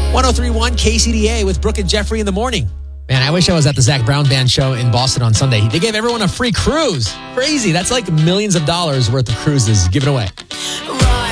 1031 KCDA with Brooke and Jeffrey in the morning. Man, I wish I was at the Zach Brown Band show in Boston on Sunday. They gave everyone a free cruise. Crazy. That's like millions of dollars worth of cruises given away.